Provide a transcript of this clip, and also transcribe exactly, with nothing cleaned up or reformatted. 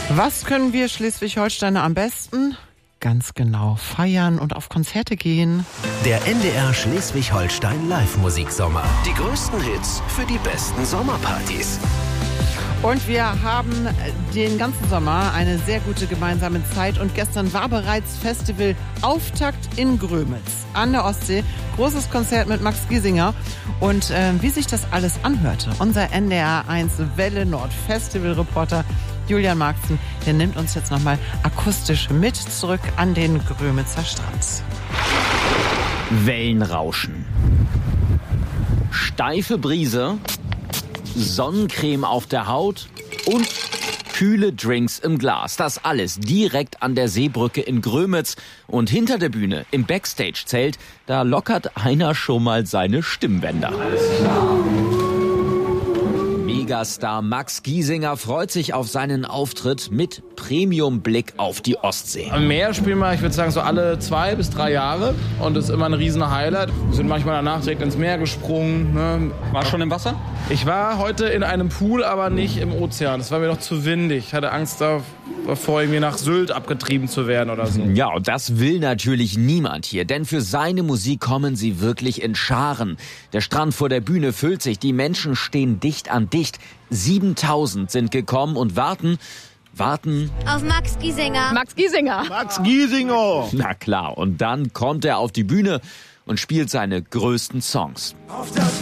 Was können wir Schleswig-Holsteiner am besten? Ganz genau feiern und auf Konzerte gehen. Der N D R Schleswig-Holstein Live-Musiksommer. Die größten Hits für die besten Sommerpartys. Und wir haben den ganzen Sommer eine sehr gute gemeinsame Zeit. Und gestern war bereits Festival-Auftakt in Grömitz an der Ostsee. Großes Konzert mit Max Giesinger. Und äh, wie sich das alles anhörte, unser N D R eins Welle Nord Festival-Reporter Julian Marxen, der nimmt uns jetzt nochmal akustisch mit zurück an den Grömitzer Strand. Wellenrauschen, steife Brise, Sonnencreme auf der Haut und kühle Drinks im Glas. Das alles direkt an der Seebrücke in Grömitz. Und hinter der Bühne im Backstage-Zelt, da lockert einer schon mal seine Stimmbänder. Megastar Max Giesinger freut sich auf seinen Auftritt mit Premium-Blick auf die Ostsee. Am Meer spielen wir, ich würde sagen, so alle zwei bis drei Jahre. Und das ist immer ein riesen Highlight. Wir sind manchmal danach direkt ins Meer gesprungen. Ne? War schon im Wasser? Ich war heute in einem Pool, aber nicht im Ozean. Es war mir noch zu windig. Ich hatte Angst davor, irgendwie nach Sylt abgetrieben zu werden oder so. Ja, und das will natürlich niemand hier. Denn für seine Musik kommen sie wirklich in Scharen. Der Strand vor der Bühne füllt sich. Die Menschen stehen dicht an dicht. siebentausend sind gekommen und warten, warten... auf Max Giesinger. Max Giesinger. Max Giesinger. Na klar, und dann kommt er auf die Bühne und spielt seine größten Songs.